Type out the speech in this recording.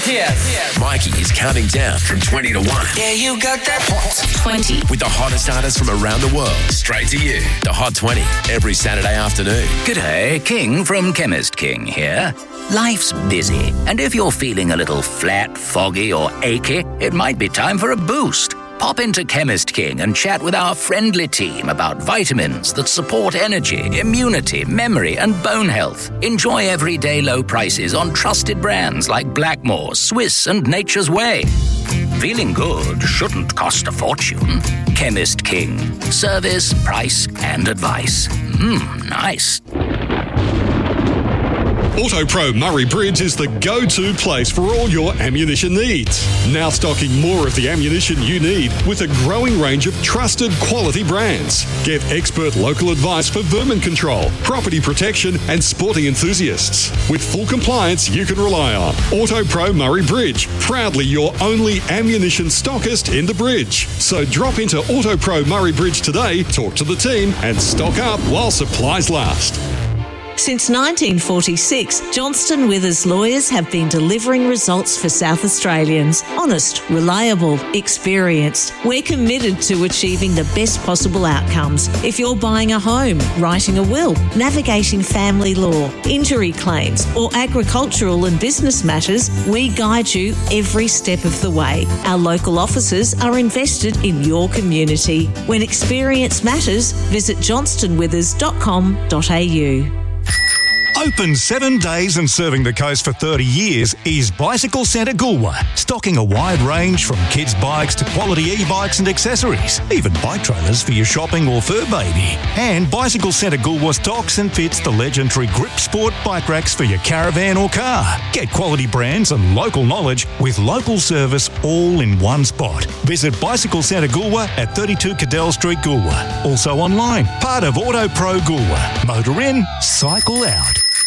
Cheers. Mikey is counting down from 20 to 1. Yeah, you got that hot 20. With the hottest artists from around the world. Straight to you. The Hot 20. Every Saturday afternoon. G'day, King from Chemist King here. Life's busy, and if you're feeling a little flat, foggy or achy, it might be time for a boost. Pop into Chemist King and chat with our friendly team about vitamins that support energy, immunity, memory and bone health. Enjoy everyday low prices on trusted brands like Blackmore, Swiss and Nature's Way. Feeling good shouldn't cost a fortune. Chemist King. Service, price and advice. Nice. AutoPro Murray Bridge is the go-to place for all your ammunition needs. Now stocking more of the ammunition you need with a growing range of trusted quality brands. Get expert local advice for vermin control, property protection and sporting enthusiasts. With full compliance you can rely on. AutoPro Murray Bridge, proudly your only ammunition stockist in the bridge. So drop into AutoPro Murray Bridge today, talk to the team and stock up while supplies last. Since 1946, Johnston Withers lawyers have been delivering results for South Australians. Honest, reliable, experienced. We're committed to achieving the best possible outcomes. If you're buying a home, writing a will, navigating family law, injury claims, or agricultural and business matters, we guide you every step of the way. Our local offices are invested in your community. When experience matters, visit johnstonwithers.com.au. Open 7 days and serving the coast for 30 years is Bicycle Centre Goolwa, stocking a wide range from kids' bikes to quality e-bikes and accessories, even bike trailers for your shopping or fur baby. And Bicycle Centre Goolwa stocks and fits the legendary Grip Sport bike racks for your caravan or car. Get quality brands and local knowledge with local service all in one spot. Visit Bicycle Centre Goolwa at 32 Cadell Street, Goolwa. Also online, part of AutoPro Goolwa. Motor in, cycle out.